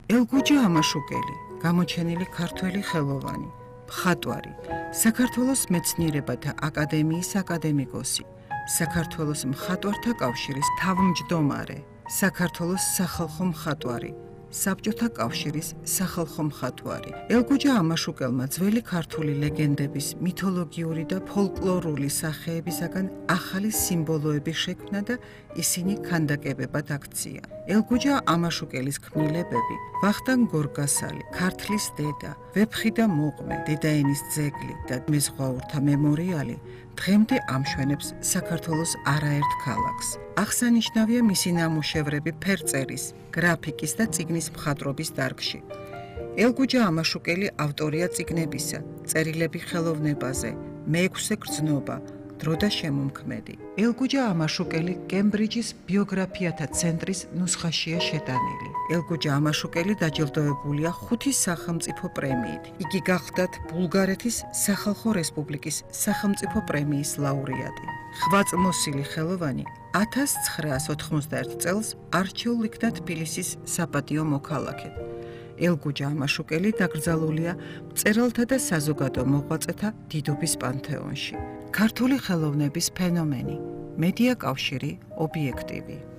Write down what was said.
ელგუჯა ამაშუკელი, გამოჩენილი ქართველი ხელოვანი, მხატვარი, საქართველოს მეცნიერებათა აკადემიის აკადემიკოსი, საქართველოს მხატვართა კავშირის თავმჯდომარე, საქართველოს სახალხო მხატვარი, საბჭოთა კავშირის სახალხო მხატვარი. ელგუჯა ამაშუკელმა ძველი ქართული ლეგენდების, მითოლოგიური და ფოლკლორული სახეებისაგან ახალი სიმბოლოები შექმნა და ისინი ქანდაკებებად აქცია. ელგუჯა ამაშუკელის ქმნილებები, ვახტანგ გორგასალი, ქართლის დედა, ვეფხი და მოყმე, დედაენის ძეგლი და მეზღვაურთა მემორიალი დღემდე ამშვენებს საქართველოს არაერთ ქალაქს. აღსანიშნავია მისი ნამუშევრები ფერწერის, გრაფიკის და წიგნის მხატვრობის დარგში. ელგუჯა ამაშუკელი ავტორია წიგნებისა, წერილები ხელოვნებაზე, მეექვსე გრძნობა, დრო და შემომქმედი. ელგუჯა ამაშუკელი კემბრიჯის ბიოგრაფიათა ცენტრის ნუსხაშია შეტანილი. ელგუჯა ამაშუკელი დაჯილდოებულია 5 სახელმწიფო პრემიით. იგი გახლდათ ბულგარეთის სახალხო რესპუბლიკის სახელმწიფო პრემიის ლაურეატი. ხვაწლმოსილი ხელოვანი 1991 წელს არჩეულ იქნა თბილისის საპატიო მოქალაქედ. ელგუჯა ამაშუკელი დაკრძალულია მწერალთა და საზოგადო მოღვაწეთა დიდობის პანთეონში. ქართული ხელოვნების ფენომენი, მედია კავშირი, ობიექტივი.